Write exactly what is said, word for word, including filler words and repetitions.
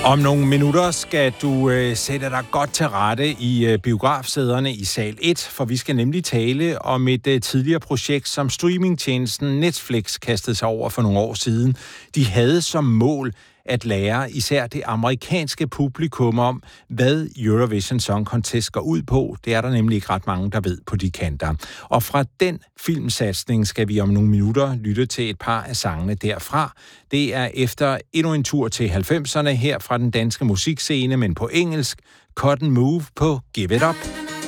Om nogle minutter skal du øh, sætte dig godt til rette i øh, biografsæderne i sal et, for vi skal nemlig tale om et øh, tidligere projekt, som streamingtjenesten Netflix kastede sig over for nogle år siden. De havde som mål at lære især det amerikanske publikum om, hvad Eurovision Song Contest går ud på. Det er der nemlig ikke ret mange, der ved på de kanter. Og fra den filmsatsning skal vi om nogle minutter lytte til et par af sangene derfra. Det er efter endnu en tur til halvfemserne her fra den danske musikscene, men på engelsk. Cotton Move på Give It Up.